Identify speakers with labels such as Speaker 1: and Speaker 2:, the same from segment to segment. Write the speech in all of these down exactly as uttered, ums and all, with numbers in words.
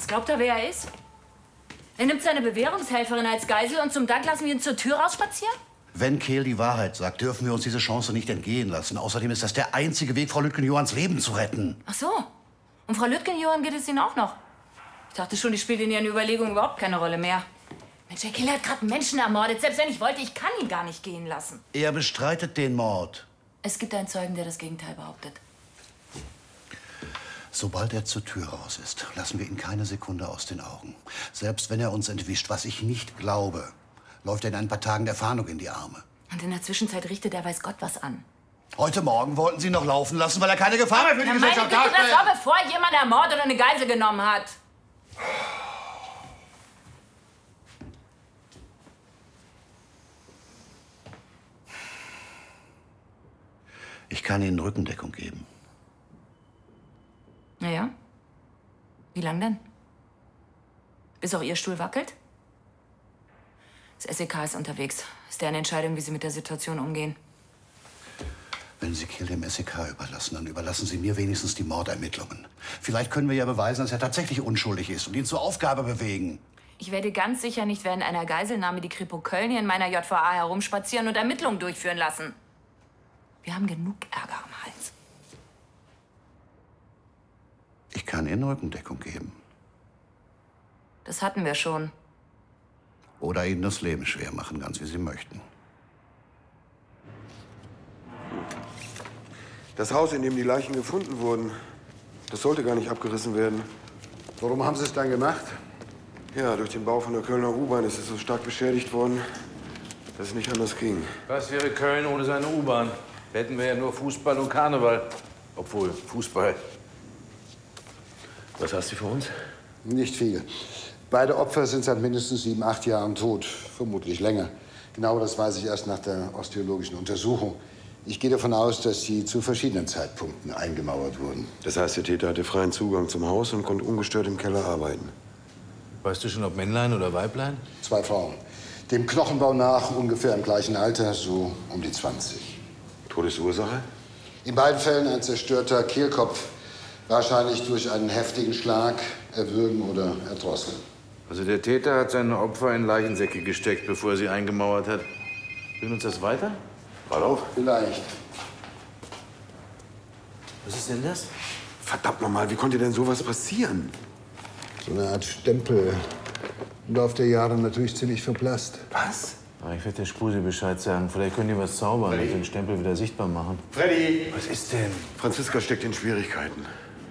Speaker 1: Was glaubt er, wer er ist? Er nimmt seine Bewährungshelferin als Geisel und zum Dank lassen wir ihn zur Tür rausspazieren?
Speaker 2: Wenn Kehl die Wahrheit sagt, dürfen wir uns diese Chance nicht entgehen lassen. Außerdem ist das der einzige Weg, Frau Lütgen-Johans Leben zu retten.
Speaker 1: Ach so. Und Frau Lütgen-Johann geht es Ihnen auch noch? Ich dachte schon, die spielt in Ihren Überlegungen überhaupt keine Rolle mehr. Mensch, der Kehl hat gerade Menschen ermordet. Selbst wenn ich wollte, ich kann ihn gar nicht gehen lassen.
Speaker 2: Er bestreitet den Mord.
Speaker 1: Es gibt einen Zeugen, der das Gegenteil behauptet.
Speaker 2: Sobald er zur Tür raus ist, lassen wir ihn keine Sekunde aus den Augen. Selbst wenn er uns entwischt, was ich nicht glaube, läuft er in ein paar Tagen der Fahndung in die Arme.
Speaker 1: Und in der Zwischenzeit richtet er weiß Gott was an.
Speaker 2: Heute Morgen wollten Sie ihn noch laufen lassen, weil er keine Gefahr mehr für die
Speaker 1: Ja,
Speaker 2: Gesellschaft
Speaker 1: meine Güte,
Speaker 2: darstellt.
Speaker 1: das war, bevor jemand ermordet oder eine Geisel genommen hat.
Speaker 2: Ich kann Ihnen Rückendeckung geben.
Speaker 1: Na ja? Wie lang denn? Bis auch Ihr Stuhl wackelt? Das S E K ist unterwegs. Ist deren Entscheidung, wie sie mit der Situation umgehen.
Speaker 2: Wenn Sie Kehl dem S E K überlassen, dann überlassen Sie mir wenigstens die Mordermittlungen. Vielleicht können wir ja beweisen, dass er tatsächlich unschuldig ist und ihn zur Aufgabe bewegen.
Speaker 1: Ich werde ganz sicher nicht während einer Geiselnahme die Kripo Köln hier in meiner J V A herumspazieren und Ermittlungen durchführen lassen. Wir haben genug Ärger am Hals.
Speaker 2: Ich kann Ihnen Rückendeckung geben.
Speaker 1: Das hatten wir schon.
Speaker 2: Oder Ihnen das Leben schwer machen, ganz wie Sie möchten.
Speaker 3: Das Haus, in dem die Leichen gefunden wurden, das sollte gar nicht abgerissen werden.
Speaker 4: Warum haben Sie es dann gemacht?
Speaker 3: Ja, durch den Bau von der Kölner U-Bahn ist es so stark beschädigt worden, dass es nicht anders ging.
Speaker 5: Was wäre Köln ohne seine U-Bahn? Hätten wir ja nur Fußball und Karneval. Obwohl, Fußball. Was hast du für uns?
Speaker 4: Nicht viel. Beide Opfer sind seit mindestens sieben, acht Jahren tot. Vermutlich länger. Genau das weiß ich erst nach der osteologischen Untersuchung. Ich gehe davon aus, dass sie zu verschiedenen Zeitpunkten eingemauert wurden.
Speaker 3: Das heißt, der Täter hatte freien Zugang zum Haus und konnte ungestört im Keller arbeiten.
Speaker 5: Weißt du schon, ob Männlein oder Weiblein?
Speaker 4: Zwei Frauen. Dem Knochenbau nach ungefähr im gleichen Alter, so um die zwanzig.
Speaker 3: Todesursache?
Speaker 4: In beiden Fällen ein zerstörter Kehlkopf. Wahrscheinlich durch einen heftigen Schlag, Erwürgen oder Erdrosseln.
Speaker 5: Also der Täter hat seine Opfer in Leichensäcke gesteckt, bevor er sie eingemauert hat. Bringt uns das weiter?
Speaker 3: Warte auf.
Speaker 4: Vielleicht.
Speaker 5: Was ist denn das?
Speaker 3: Verdammt nochmal, wie konnte denn sowas passieren?
Speaker 4: So eine Art Stempel. Im Laufe der Jahre natürlich ziemlich verblasst.
Speaker 3: Was?
Speaker 5: Ah, ich werde der Spusi Bescheid sagen. Vielleicht können die was zaubern und den Stempel wieder sichtbar machen.
Speaker 3: Freddy!
Speaker 5: Was ist denn?
Speaker 3: Franziska steckt in Schwierigkeiten.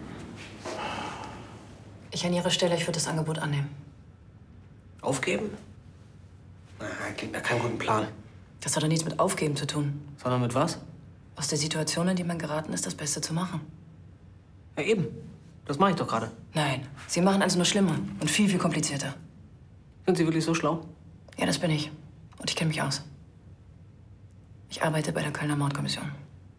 Speaker 6: Ich an Ihrer Stelle, ich würde das Angebot annehmen.
Speaker 7: Aufgeben? Na, klingt nach keinem guten Plan.
Speaker 6: Das hat doch nichts mit Aufgeben zu tun.
Speaker 7: Sondern mit was?
Speaker 6: Aus der Situation, in die man geraten ist, das Beste zu machen.
Speaker 7: Ja, eben. Das mache ich doch gerade.
Speaker 6: Nein, Sie machen alles nur schlimmer und viel, viel komplizierter.
Speaker 7: Sind Sie wirklich so schlau?
Speaker 6: Ja, das bin ich. Und ich kenne mich aus. Ich arbeite bei der Kölner Mordkommission.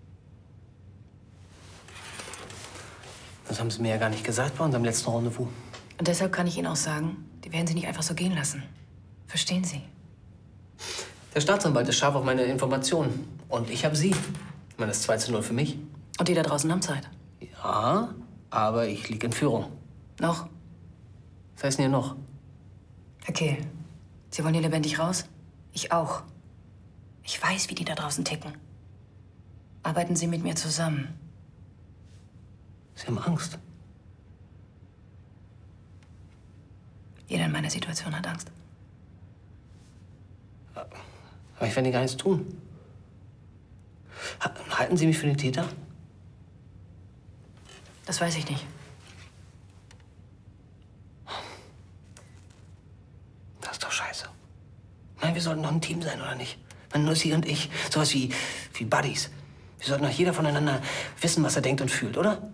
Speaker 7: Das haben Sie mir ja gar nicht gesagt bei unserem letzten Rendezvous.
Speaker 6: Und deshalb kann ich Ihnen auch sagen, die werden Sie nicht einfach so gehen lassen. Verstehen Sie?
Speaker 7: Der Staatsanwalt ist scharf auf meine Informationen. Und ich habe Sie. Ich meine, das ist zwei zu null für mich.
Speaker 6: Und die da draußen haben Zeit.
Speaker 7: Ja, aber ich liege in Führung.
Speaker 6: Noch?
Speaker 7: Was heißt denn hier noch?
Speaker 6: Herr Kehl, Sie wollen hier lebendig raus? Ich auch. Ich weiß, wie die da draußen ticken. Arbeiten Sie mit mir zusammen.
Speaker 7: Sie haben Angst.
Speaker 6: Jeder in meiner Situation hat Angst.
Speaker 7: Aber ich werde gar nichts tun. Halten Sie mich für den Täter?
Speaker 6: Das weiß ich nicht.
Speaker 7: Das ist doch scheiße. Nein, wir sollten doch ein Team sein, oder nicht? Wenn nur Sie und ich, sowas wie, wie Buddies. Wir sollten doch jeder voneinander wissen, was er denkt und fühlt, oder?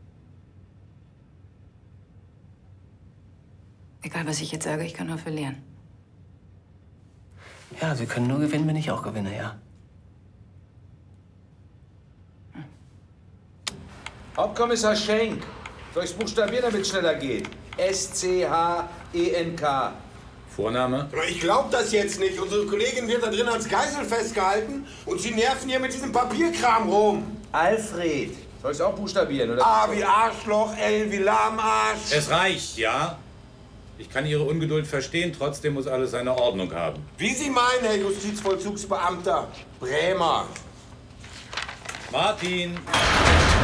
Speaker 6: Egal, was ich jetzt sage, ich kann nur verlieren.
Speaker 7: Ja, Sie können nur gewinnen, wenn ich auch gewinne, ja.
Speaker 5: Hm. Hauptkommissar Schenk. Soll ich's buchstabieren, damit es schneller geht? S C H E N K. Vorname?
Speaker 8: Ich glaub das jetzt nicht. Unsere Kollegin wird da drin als Geisel festgehalten und Sie nerven hier mit diesem Papierkram rum.
Speaker 5: Alfred. Soll ich's auch buchstabieren, oder?
Speaker 8: A wie Arschloch, L wie Lahmarsch.
Speaker 9: Es reicht, ja? Ich kann Ihre Ungeduld verstehen, trotzdem muss alles seine Ordnung haben.
Speaker 8: Wie Sie meinen, Herr Justizvollzugsbeamter. Bremer.
Speaker 9: Martin!